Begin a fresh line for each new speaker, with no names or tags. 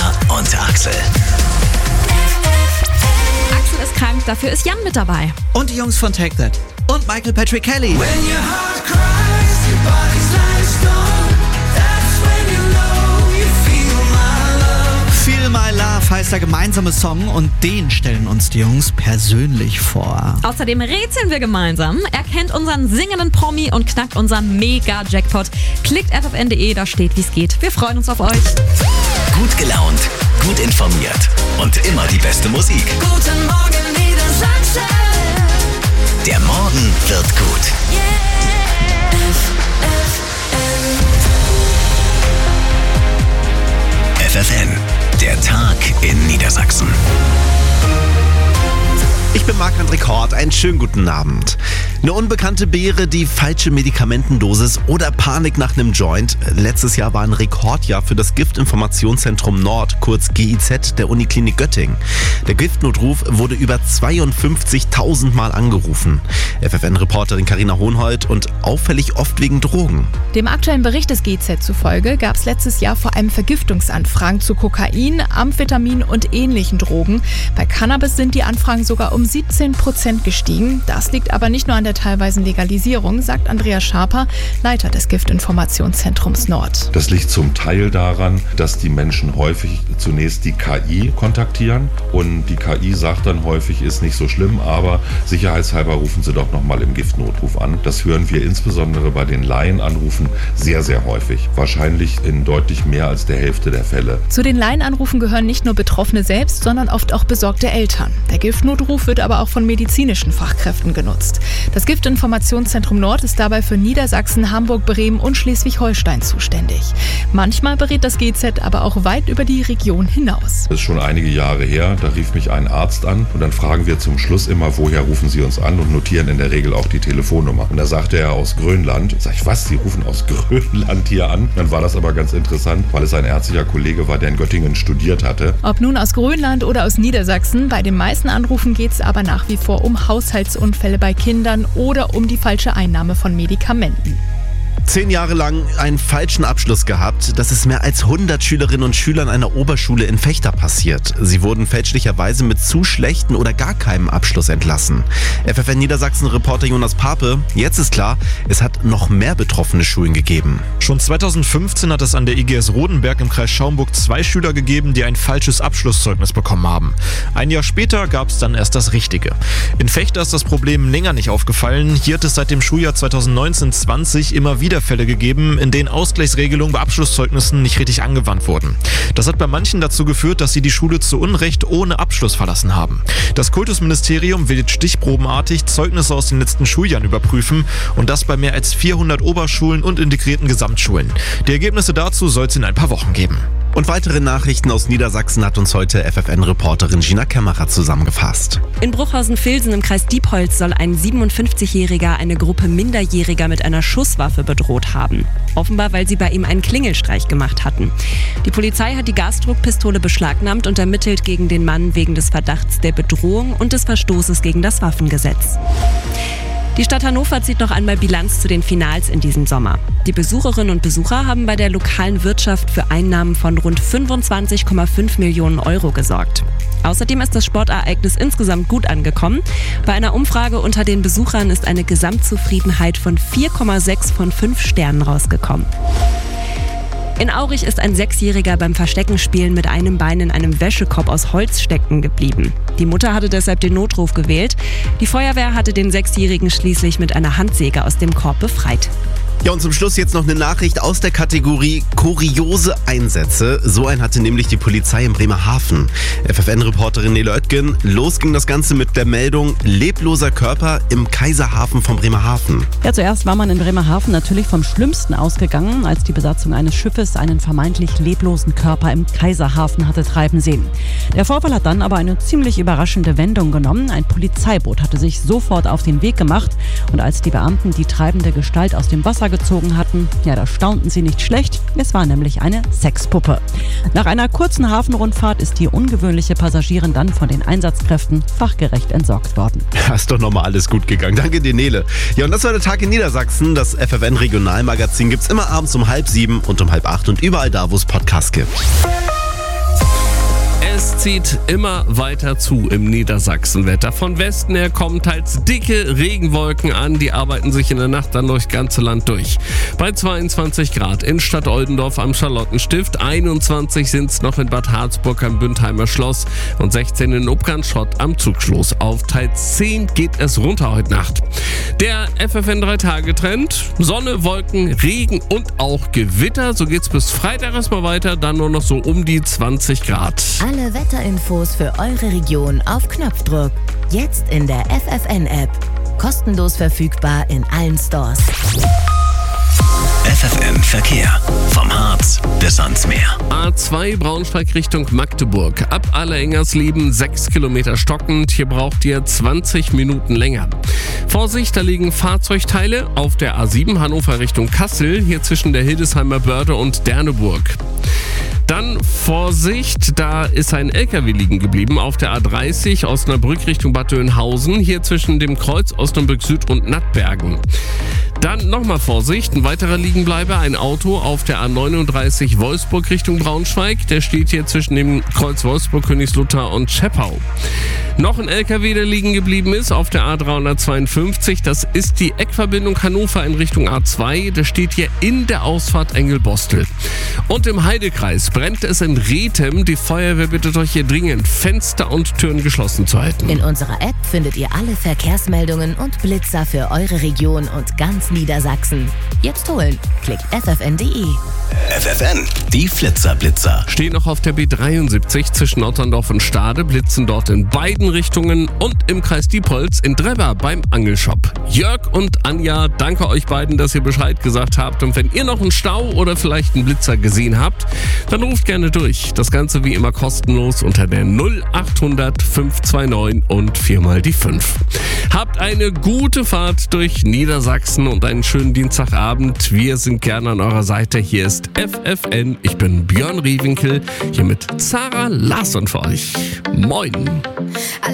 Anna und Axel.
Axel ist krank, dafür ist Jan mit dabei.
Und die Jungs von Take That. Und Michael Patrick Kelly.
When your heart cries, your body's like stone. That's when you know you feel my love.
Feel My Love heißt der gemeinsame Song und den stellen uns die Jungs persönlich vor.
Außerdem rätseln wir gemeinsam. Er kennt unseren singenden Promi und knackt unseren Mega-Jackpot. Klickt ffn.de, da steht, wie es geht. Wir freuen uns auf euch.
Gut gelaunt, gut informiert und immer die beste Musik.
Guten Morgen, Niedersachsen.
Der Morgen wird gut. FFN, der Tag in Niedersachsen.
Ich bin Marc-André Kort, einen schönen guten Abend. Eine unbekannte Beere, die falsche Medikamentendosis oder Panik nach einem Joint. Letztes Jahr war ein Rekordjahr für das Giftinformationszentrum Nord, kurz GIZ, der Uniklinik Göttingen. Der Giftnotruf wurde über 52.000 Mal angerufen. FFN-Reporterin Carina Hohnhold und auffällig oft wegen Drogen.
Dem aktuellen Bericht des GIZ zufolge gab es letztes Jahr vor allem Vergiftungsanfragen zu Kokain, Amphetamin und ähnlichen Drogen. Bei Cannabis sind die Anfragen sogar um 17% gestiegen. Das liegt aber nicht nur an der teilweisen Legalisierung, sagt Andreas Schaper, Leiter des Giftinformationszentrums Nord.
Das liegt zum Teil daran, dass die Menschen häufig zunächst die KI kontaktieren und die KI sagt dann häufig, ist nicht so schlimm, aber sicherheitshalber rufen Sie doch nochmal im Giftnotruf an. Das hören wir insbesondere bei den Laienanrufen sehr, sehr häufig. Wahrscheinlich in deutlich mehr als der Hälfte der Fälle.
Zu den Laienanrufen gehören nicht nur Betroffene selbst, sondern oft auch besorgte Eltern. Der Giftnotruf wird aber auch von medizinischen Fachkräften genutzt. Das Giftinformationszentrum Nord ist dabei für Niedersachsen, Hamburg, Bremen und Schleswig-Holstein zuständig. Manchmal berät das GIZ aber auch weit über die Region hinaus.
Das ist schon einige Jahre her, da rief mich ein Arzt an und dann fragen wir zum Schluss immer, woher rufen Sie uns an, und notieren in der Regel auch die Telefonnummer. Und da sagte er aus Grönland. Sag ich, was, Sie rufen aus Grönland hier an? Dann war das aber ganz interessant, weil es ein ärztlicher Kollege war, der in Göttingen studiert hatte.
Ob nun aus Grönland oder aus Niedersachsen, bei den meisten Anrufen geht es aber nach wie vor um Haushaltsunfälle bei Kindern oder um die falsche Einnahme von Medikamenten.
10 Jahre lang einen falschen Abschluss gehabt. Das ist mehr als 100 Schülerinnen und Schülern einer Oberschule in Vechta passiert. Sie wurden fälschlicherweise mit zu schlechten oder gar keinem Abschluss entlassen. FFN Niedersachsen-Reporter Jonas Pape, jetzt ist klar, es hat noch mehr betroffene Schulen gegeben.
Schon 2015 hat es an der IGS Rodenberg im Kreis Schaumburg 2 Schüler gegeben, die ein falsches Abschlusszeugnis bekommen haben. Ein Jahr später gab es dann erst das Richtige. In Vechta ist das Problem länger nicht aufgefallen. Hier hat es seit dem Schuljahr 2019/20 immer wieder Fälle gegeben, in denen Ausgleichsregelungen bei Abschlusszeugnissen nicht richtig angewandt wurden. Das hat bei manchen dazu geführt, dass sie die Schule zu Unrecht ohne Abschluss verlassen haben. Das Kultusministerium will jetzt stichprobenartig Zeugnisse aus den letzten Schuljahren überprüfen und das bei mehr als 400 Oberschulen und integrierten Gesamtschulen. Die Ergebnisse dazu soll es in ein paar Wochen geben.
Und weitere Nachrichten aus Niedersachsen hat uns heute FFN-Reporterin Gina Kämmerer zusammengefasst.
In Bruchhausen-Vilsen im Kreis Diepholz soll ein 57-Jähriger eine Gruppe Minderjähriger mit einer Schusswaffe bedroht haben. Offenbar, weil sie bei ihm einen Klingelstreich gemacht hatten. Die Polizei hat die Gasdruckpistole beschlagnahmt und ermittelt gegen den Mann wegen des Verdachts der Bedrohung und des Verstoßes gegen das Waffengesetz. Die Stadt Hannover zieht noch einmal Bilanz zu den Finals in diesem Sommer. Die Besucherinnen und Besucher haben bei der lokalen Wirtschaft für Einnahmen von rund 25,5 Millionen Euro gesorgt. Außerdem ist das Sportereignis insgesamt gut angekommen. Bei einer Umfrage unter den Besuchern ist eine Gesamtzufriedenheit von 4,6 von 5 Sternen rausgekommen. In Aurich ist ein 6-Jähriger beim Versteckenspielen mit einem Bein in einem Wäschekorb aus Holz stecken geblieben. Die Mutter hatte deshalb den Notruf gewählt. Die Feuerwehr hatte den 6-Jährigen schließlich mit einer Handsäge aus dem Korb befreit.
Ja, und zum Schluss jetzt noch eine Nachricht aus der Kategorie kuriose Einsätze. So einen hatte nämlich die Polizei in Bremerhaven. FFN-Reporterin Nele Oetgen, los ging das Ganze mit der Meldung lebloser Körper im Kaiserhafen von Bremerhaven.
Ja, zuerst war man in Bremerhaven natürlich vom Schlimmsten ausgegangen, als die Besatzung eines Schiffes einen vermeintlich leblosen Körper im Kaiserhafen hatte treiben sehen. Der Vorfall hat dann aber eine ziemlich überraschende Wendung genommen. Ein Polizeiboot hatte sich sofort auf den Weg gemacht und als die Beamten die treibende Gestalt aus dem Wasser gezogen hatten, ja, da staunten sie nicht schlecht. Es war nämlich eine Sexpuppe. Nach einer kurzen Hafenrundfahrt ist die ungewöhnliche Passagierin dann von den Einsatzkräften fachgerecht entsorgt worden.
Ja, ist doch nochmal alles gut gegangen. Danke dir, Nele. Ja, und das war der Tag in Niedersachsen. Das FFN Regionalmagazin gibt's immer abends um 6:30 und um 7:30 und überall da, wo es Podcasts gibt.
Es zieht immer weiter zu im Niedersachsenwetter. Von Westen her kommen teils dicke Regenwolken an, die arbeiten sich in der Nacht dann durchs ganze Land durch. Bei 22 Grad in Stadt Oldendorf am Charlottenstift, 21 sind es noch in Bad Harzburg am Bündheimer Schloss und 16 in Uppgarn-Schott am Zugschloss. Auf teils 10 geht es runter heute Nacht. Der FFN 3-Tage-Trend: Sonne, Wolken, Regen und auch Gewitter. So geht's bis Freitag erstmal weiter, dann nur noch so um die 20 Grad.
Alle Wetterinfos für eure Region auf Knopfdruck. Jetzt in der FFN-App. Kostenlos verfügbar in allen Stores.
FFN Verkehr. Vom Harz bis ans Meer.
A2 Braunschweig Richtung Magdeburg. Ab Allerengersleben 6 Kilometer stockend. Hier braucht ihr 20 Minuten länger. Vorsicht, da liegen Fahrzeugteile auf der A7 Hannover Richtung Kassel. Hier zwischen der Hildesheimer Börde und Derneburg. Dann Vorsicht, da ist ein LKW liegen geblieben auf der A30 Osnabrück Richtung Bad Dönhausen, hier zwischen dem Kreuz Osnabrück Süd und Nattbergen. Dann nochmal Vorsicht, ein weiterer Liegenbleiber, ein Auto auf der A39 Wolfsburg Richtung Braunschweig, der steht hier zwischen dem Kreuz Wolfsburg, Königslutter und Scheppau. Noch ein LKW, der liegen geblieben ist auf der A352, das ist die Eckverbindung Hannover in Richtung A2, der steht hier in der Ausfahrt Engelbostel. Und im Heidekreis brennt es in Rethem, die Feuerwehr bittet euch hier dringend, Fenster und Türen geschlossen zu halten.
In unserer App findet ihr alle Verkehrsmeldungen und Blitzer für eure Region und ganz Niedersachsen. Jetzt holen. Klickt ffn.de.
FFN, die Flitzer-Blitzer.
Stehen noch auf der B73 zwischen Otterndorf und Stade, blitzen dort in beiden Richtungen und im Kreis Diepholz in Drebber beim Angelshop. Jörg und Anja, danke euch beiden, dass ihr Bescheid gesagt habt. Und wenn ihr noch einen Stau oder vielleicht einen Blitzer gesehen habt, dann ruft gerne durch. Das Ganze wie immer kostenlos unter der 0800 529 und 4 mal die 5. Habt eine gute Fahrt durch Niedersachsen und einen schönen Dienstagabend. Wir sind gerne an eurer Seite. Hier ist FFN. Ich bin Björn Rievinkel, hier mit Zara Larsson für euch. Moin!